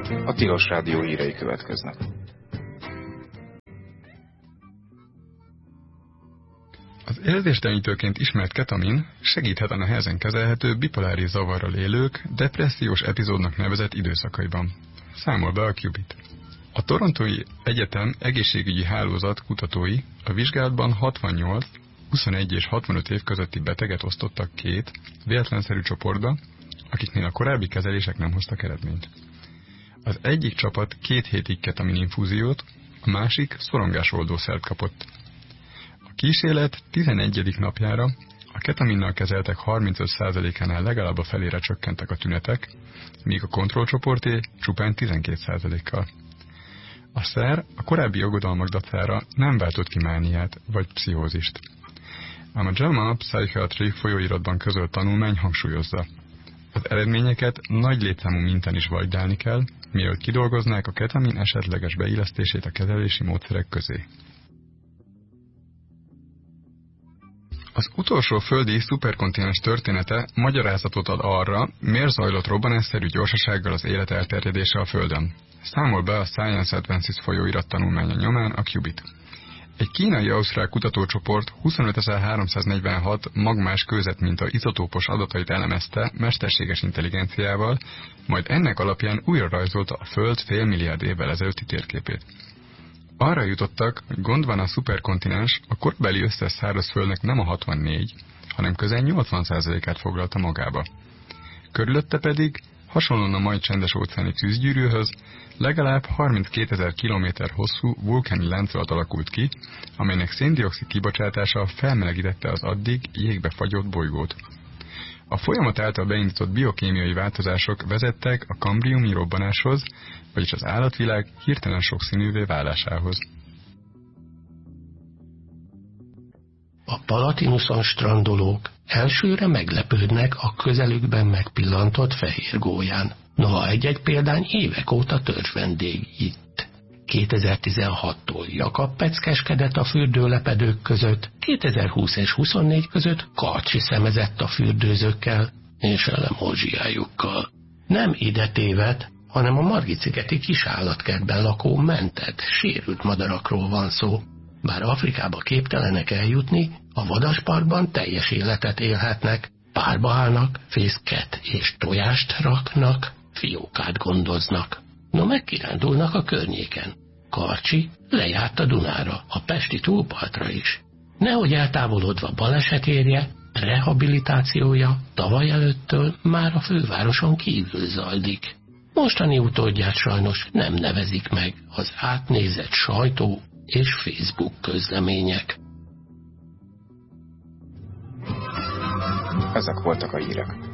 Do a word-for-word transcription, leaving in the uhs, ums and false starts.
A Tilos Rádió hírei következnek. Az érzéstelenítőként ismert ketamin segíthet a nehezen kezelhető bipoláris zavarral élők depressziós epizódnak nevezett időszakaiban. Számol be a Qubit. A Torontói Egyetem egészségügyi hálózat kutatói a vizsgálatban hatvannyolc, huszonegy és hatvanöt év közötti beteget osztottak két véletlenszerű csoportba, akiknél a korábbi kezelések nem hoztak eredményt. Az egyik csapat két hétig ketamin infúziót, a másik szorongásoldószert kapott. A kísérlet tizenegyedik napjára a ketaminnal kezeltek harmincöt százalékánál legalább a felére csökkentek a tünetek, míg a kontrollcsoporté csupán tizenkét százalékkal. A szer a korábbi aggodalmak dacára nem váltott ki mániát vagy pszichózist. Ám a JAMA Psychiatry folyóiratban közölt tanulmány hangsúlyozza. Az eredményeket nagy létszámú mintán is validálni kell, mielőtt kidolgoznák a ketamin esetleges beillesztését a kezelési módszerek közé. Az utolsó földi szuperkontinens története magyarázatot ad arra, miért zajlott robbanásszerű gyorsasággal az élet elterjedése a Földön. Számol be a Science Advances folyóirat tanulmánya nyomán a Qubit. Egy kínai-ausztrál kutatócsoport huszonötezer-háromszáznegyvenhat magmás kőzetminta izotópos adatait elemezte mesterséges intelligenciával, majd ennek alapján újra rajzolta a Föld félmilliárd évvel ezelőtti térképét. Arra jutottak, hogy Gondwana szuperkontinens a korabeli összes szárazföldnek nem a hatvannégy, hanem közel nyolcvan százalékát foglalta magába. Körülötte pedig, hasonlóan a mai csendes óceáni tűzgyűrűhöz, legalább harminckétezer kilométer hosszú vulkáni láncolat alakult ki, amelynek széndioxid kibocsátása felmelegítette az addig jégbe fagyott bolygót. A folyamat által beindított biokémiai változások vezettek a kambriumi robbanáshoz, vagyis az állatvilág hirtelen sokszínűvé válásához. A Palatinuson strandolók elsőre meglepődnek a közelükben megpillantott fehér gólyán. Noha egy-egy példány évek óta törzsvendég itt. kétezer-tizenhattól Jakab peckeskedett a fürdőlepedők között, kétezer-húsz és huszonnégy között Karcsi szemezett a fürdőzőkkel és elemózsiájukkal. Nem ide tévedt, hanem a Margit-szigeti kis állatkertben lakó mentett, sérült madarakról van szó. Bár Afrikába képtelenek eljutni, a vadasparkban teljes életet élhetnek, párba állnak, fészket és tojást raknak, fiókát gondoznak. No, megkirándulnak a környéken. Karcsi lejárt a Dunára, a pesti túlpartra is. Nehogy eltávolodva baleset érje, rehabilitációja tavaly előttől már a fővároson kívül zajlik. Mostani utódját sajnos nem nevezik meg az átnézett sajtó és Facebook közlemények. Ezek voltak a hírek.